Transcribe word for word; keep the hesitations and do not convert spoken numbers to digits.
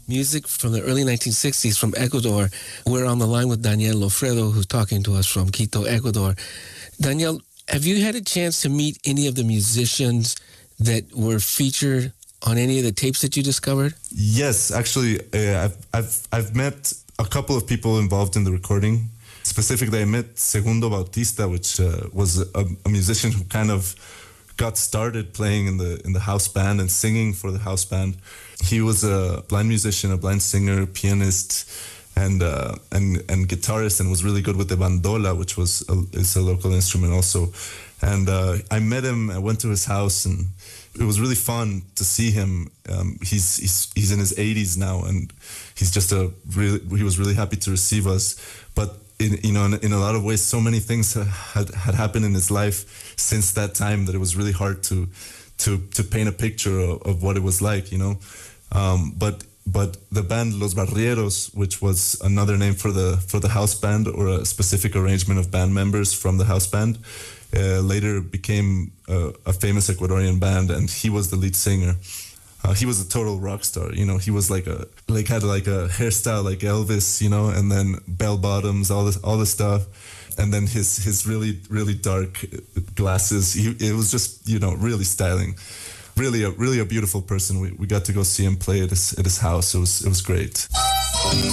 music from the early nineteen sixties from Ecuador. We're on the line with Daniel Lofredo, who's talking to us from Quito, Ecuador. Daniel, have you had a chance to meet any of the musicians that were featured on any of the tapes that you discovered? Yes, actually, uh, I've, I've, I've met a couple of people involved in the recording. Specifically, I met Segundo Bautista, which uh, was a, a musician who kind of got started playing in the in the house band and singing for the house band. He was a blind musician, a blind singer, pianist, and uh, and and guitarist, and was really good with the bandola, which was a, is a local instrument also. And uh, I met him. I went to his house, and it was really fun to see him. Um, he's he's he's in his eighties now, and he's just a really he was really happy to receive us. But in you know in, in a lot of ways, so many things had had happened in his life since that time that it was really hard to to to paint a picture of, of what it was like, you know. Um, but but the band Los Barrieros, which was another name for the for the house band, or a specific arrangement of band members from the house band, uh, later became a, a famous Ecuadorian band, and he was the lead singer. Uh, he was a total rock star, you know. He was like a like had like a hairstyle like Elvis, you know, and then bell bottoms, all this all this stuff, and then his his really really dark glasses. He, it was just, you know, really styling, really a really a beautiful person. We we got to go see him play at his at his house. It was it was great.